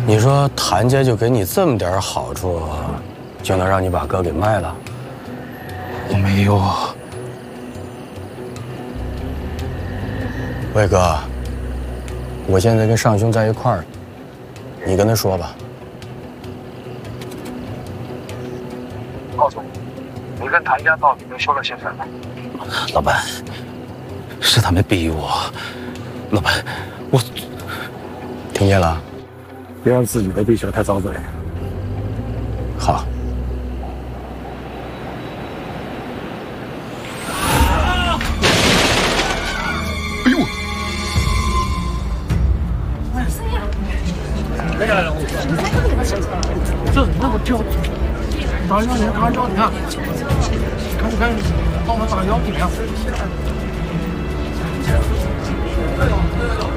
你说谭家就给你这么点好处，就能让你把哥给卖了？ 我没有。 魏哥，我现在跟尚兄在一块儿，你跟他说吧。 告诉我，你跟谭家到底都说了些什么？ 老板，是他们逼我。老板，我听见了？ 别让自己的弟兄太遭罪。 好。 哎呦！ 这那么跳，打幺零，打幺零啊！看不看？帮我打幺零啊！